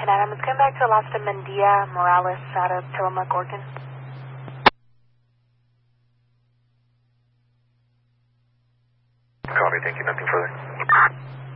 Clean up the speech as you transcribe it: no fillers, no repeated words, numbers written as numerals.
10 Adams. Come back to Alaska Mendia Morales out of Tillamook, Oregon. Copy, thank you. Nothing further.